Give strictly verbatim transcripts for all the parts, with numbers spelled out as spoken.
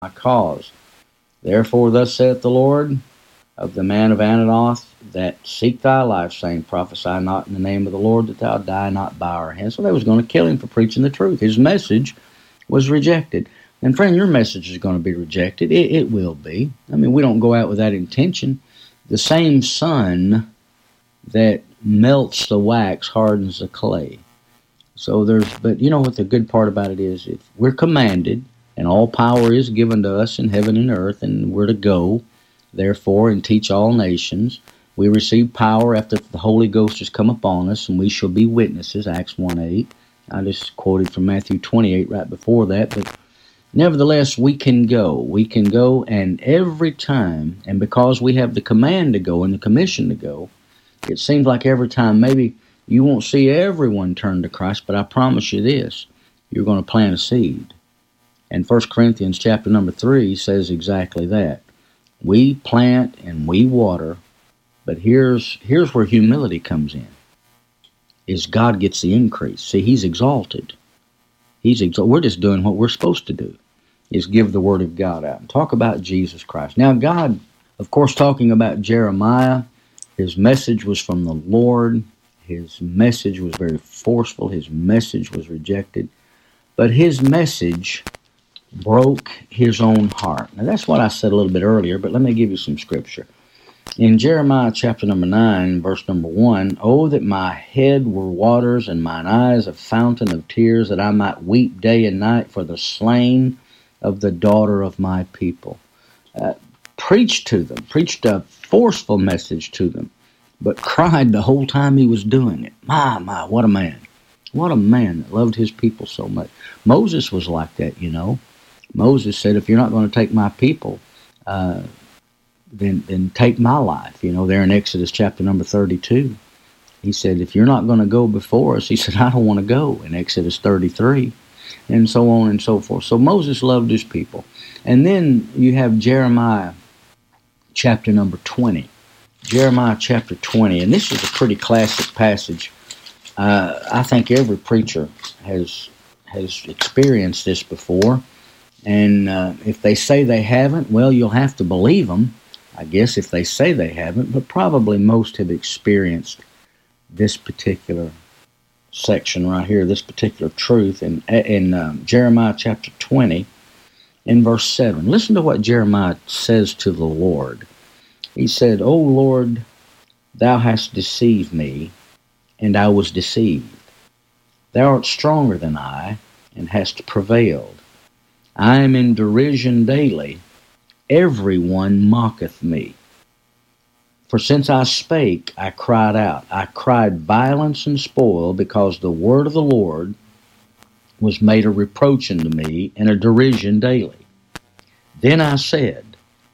my cause. Therefore thus saith the Lord of the man of Anathoth, that seek thy life, saying, Prophesy not in the name of the Lord, that thou die not by our hands. So they was going to kill him for preaching the truth. His message was rejected. And friend, your message is going to be rejected. It, it will be. I mean, we don't go out with that intention. The same sun that melts the wax hardens the clay. So there's, but you know what the good part about it is? If we're commanded, and all power is given to us in heaven and earth, and we're to go, therefore, and teach all nations. We receive power after the Holy Ghost has come upon us, and we shall be witnesses, Acts one eight. I just quoted from Matthew twenty-eight right before that, but nevertheless, we can go. We can go, and every time, and because we have the command to go and the commission to go, it seems like every time, maybe you won't see everyone turn to Christ, but I promise you this, you're going to plant a seed. And First Corinthians chapter number three says exactly that. We plant and we water, but here's here's where humility comes in, is God gets the increase. See, He's exalted. He's exalted. We're just doing what we're supposed to do, is give the Word of God out and talk about Jesus Christ. Now, God, of course, talking about Jeremiah, his message was from the Lord. His message was very forceful. His message was rejected. But his message broke his own heart. Now, that's what I said a little bit earlier, but let me give you some scripture. In Jeremiah chapter number nine, verse number one, Oh, that my head were waters and mine eyes a fountain of tears, that I might weep day and night for the slain of the daughter of my people. Uh, preached to them, preached a forceful message to them, but cried the whole time he was doing it. My, my, what a man. What a man that loved his people so much. Moses was like that, you know. Moses said, if you're not going to take my people, uh, then, then take my life. You know, there in Exodus chapter number thirty-two, he said, if you're not going to go before us, he said, I don't want to go, in Exodus thirty-three, and so on and so forth. So Moses loved his people. And then you have Jeremiah chapter number twenty. Jeremiah chapter twenty, and this is a pretty classic passage. Uh, I think every preacher has has experienced this before. And uh, if they say they haven't, well, you'll have to believe them, I guess, if they say they haven't. But probably most have experienced this particular section right here, this particular truth in, in um, Jeremiah chapter twenty, in verse seven. Listen to what Jeremiah says to the Lord. He said, O Lord, thou hast deceived me, and I was deceived. Thou art stronger than I, and hast prevailed. I am in derision daily. Every one mocketh me. For since I spake, I cried out. I cried violence and spoil, because the word of the Lord was made a reproach unto me, and a derision daily. Then I said,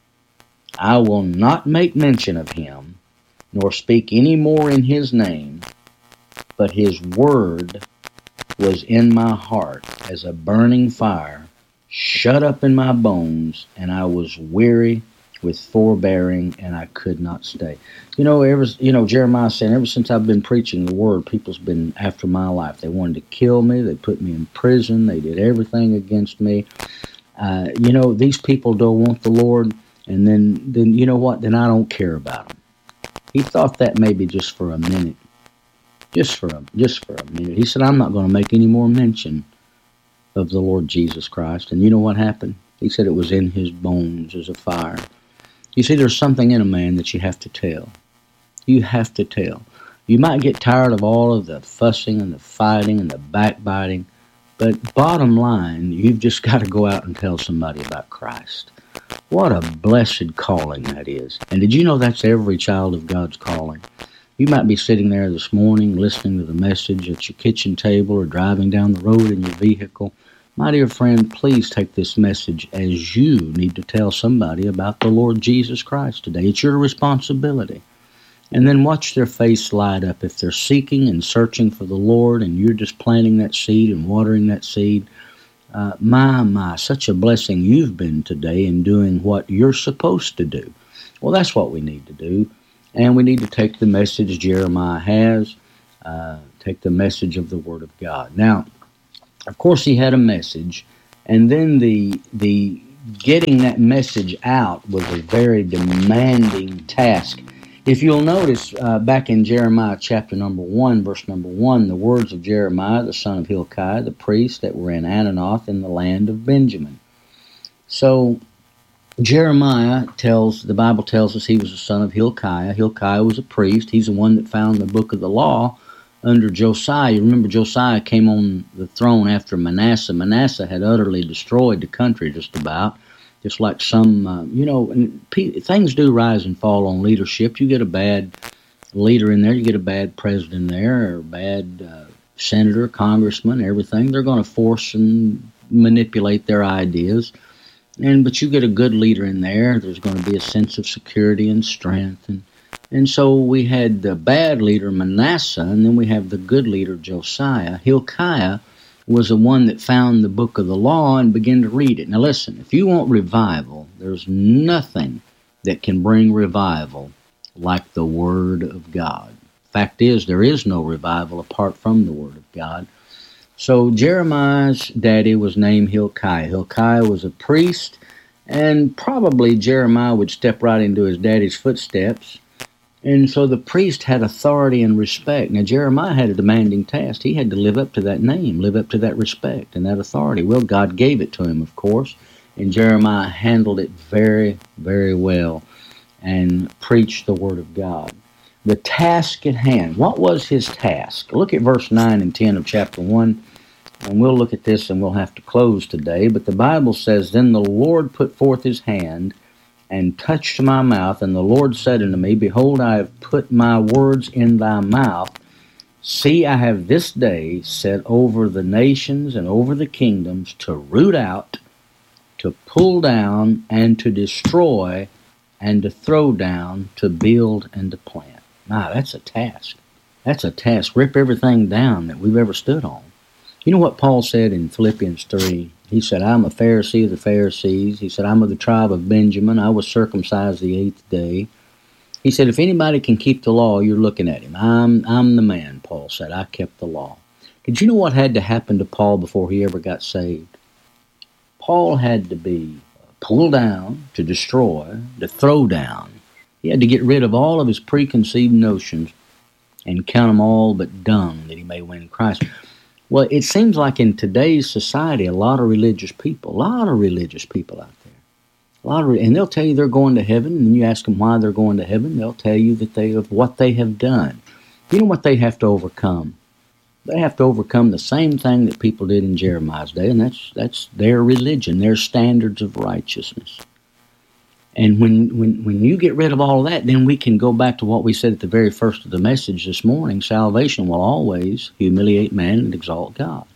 I will not make mention of him, nor speak any more in his name, but his word was in my heart as a burning fire, shut up in my bones, and I was weary with forbearing, and I could not stay. You know, ever, you know, Jeremiah said, ever since I've been preaching the word, people's been after my life. They wanted to kill me. They put me in prison. They did everything against me. Uh, you know, these people don't want the Lord, and then, then you know what? Then I don't care about them. He thought that maybe just for a minute. Just for a, just for a minute. He said, I'm not going to make any more mention of the Lord Jesus Christ. And you know what happened? He said it was in his bones as a fire. You see, there's something in a man that you have to tell. You have to tell. You might get tired of all of the fussing and the fighting and the backbiting, but bottom line, you've just got to go out and tell somebody about Christ. What a blessed calling that is. And did you know that's every child of God's calling? You might be sitting there this morning listening to the message at your kitchen table or driving down the road in your vehicle. My dear friend, please take this message as you need to tell somebody about the Lord Jesus Christ today. It's your responsibility. And then watch their face light up. If they're seeking and searching for the Lord and you're just planting that seed and watering that seed, uh, my, my, such a blessing you've been today in doing what you're supposed to do. Well, that's what we need to do. And we need to take the message Jeremiah has, uh, take the message of the Word of God. Now, of course, he had a message, and then the the getting that message out was a very demanding task. If you'll notice, uh, back in Jeremiah chapter number one, verse number one, the words of Jeremiah, the son of Hilkiah, the priest that were in Anathoth in the land of Benjamin. So Jeremiah tells, the Bible tells us he was the son of Hilkiah. Hilkiah was a priest. He's the one that found the book of the law under Josiah. You remember Josiah came on the throne after Manasseh. Manasseh had utterly destroyed the country just about. Just like some, uh, you know, and p- things do rise and fall on leadership. You get a bad leader in there, you get a bad president there, or a bad uh, senator, congressman, everything. They're going to force and manipulate their ideas. And but you get a good leader in there, there's going to be a sense of security and strength. And, and so we had the bad leader, Manasseh, and then we have the good leader, Josiah. Hilkiah was the one that found the book of the law and began to read it. Now listen, if you want revival, there's nothing that can bring revival like the Word of God. Fact is, there is no revival apart from the Word of God. So Jeremiah's daddy was named Hilkiah. Hilkiah was a priest, and probably Jeremiah would step right into his daddy's footsteps. And so the priest had authority and respect. Now, Jeremiah had a demanding task. He had to live up to that name, live up to that respect and that authority. Well, God gave it to him, of course, and Jeremiah handled it very, very well and preached the Word of God. The task at hand. What was his task? Look at verse nine and ten of chapter one, and we'll look at this and we'll have to close today. But the Bible says, Then the Lord put forth his hand and touched my mouth, and the Lord said unto me, Behold, I have put my words in thy mouth. See, I have this day set over the nations and over the kingdoms to root out, to pull down, and to destroy, and to throw down, to build and to plant. Now, that's a task. That's a task. Rip everything down that we've ever stood on. You know what Paul said in Philippians three? He said, I'm a Pharisee of the Pharisees. He said, I'm of the tribe of Benjamin. I was circumcised the eighth day. He said, if anybody can keep the law, you're looking at him. I'm I'm the man, Paul said. I kept the law. Did you know what had to happen to Paul before he ever got saved? Paul had to be pulled down, to destroy, to throw down. He had to get rid of all of his preconceived notions and count them all but dung that he may win Christ. Well, it seems like in today's society, a lot of religious people, a lot of religious people out there, a lot of, and they'll tell you they're going to heaven, and you ask them why they're going to heaven, they'll tell you that they of what they have done. You know what they have to overcome? They have to overcome the same thing that people did in Jeremiah's day, and that's that's their religion, their standards of righteousness. And when, when, when you get rid of all of that, then we can go back to what we said at the very first of the message this morning. Salvation will always humiliate man and exalt God.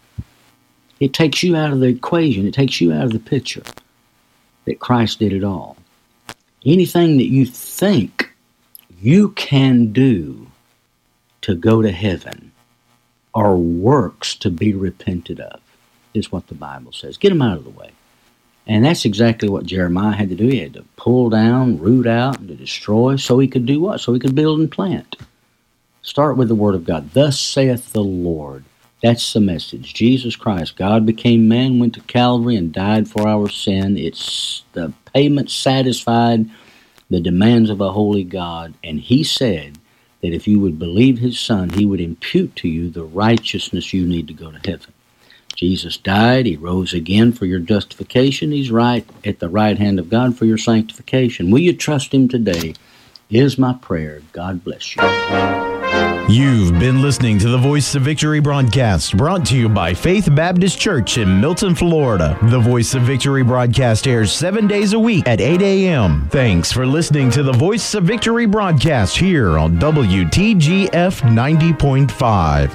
It takes you out of the equation. It takes you out of the picture that Christ did it all. Anything that you think you can do to go to heaven are works to be repented of, is what the Bible says. Get them out of the way. And that's exactly what Jeremiah had to do. He had to pull down, root out, and to destroy, so he could do what? So he could build and plant. Start with the Word of God. Thus saith the Lord. That's the message. Jesus Christ, God became man, went to Calvary, and died for our sin. It's the payment satisfied the demands of a holy God. And he said that if you would believe his Son, he would impute to you the righteousness you need to go to heaven. Jesus died, he rose again for your justification. He's right at the right hand of God for your sanctification. Will you trust him today? Is my prayer. God bless you. You've been listening to the Voice of Victory broadcast, brought to you by Faith Baptist Church in Milton, Florida. The Voice of Victory broadcast airs seven days a week at eight a.m. Thanks for listening to the Voice of Victory broadcast here on W T G F ninety point five.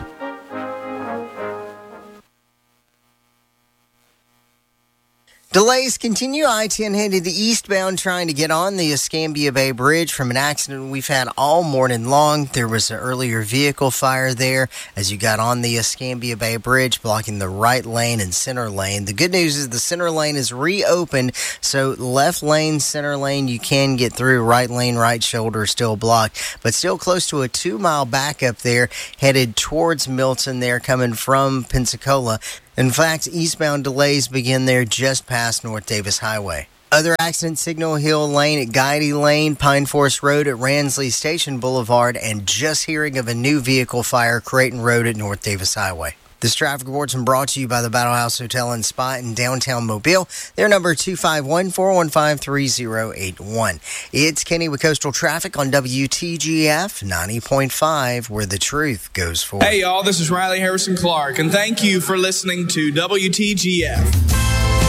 Delays continue. I ten headed eastbound trying to get on the Escambia Bay Bridge from an accident we've had all morning long. There was an earlier vehicle fire there as you got on the Escambia Bay Bridge, blocking the right lane and center lane. The good news is the center lane is reopened, so left lane, center lane, you can get through. Right lane, right shoulder still blocked, but still close to a two-mile backup there, headed towards Milton there, coming from Pensacola. In fact, eastbound delays begin there just past North Davis Highway. Other accidents, Signal Hill Lane at Guidey Lane, Pine Forest Road at Ransley Station Boulevard, and just hearing of a new vehicle fire, Creighton Road at North Davis Highway. This traffic report's been brought to you by the Battle House Hotel and Spa in downtown Mobile. Their number two five one, four one five, three zero eight one. It's Kenny with Coastal Traffic on W T G F ninety point five, where the truth goes forward. Hey, y'all, this is Riley Harrison Clark, and thank you for listening to W T G F.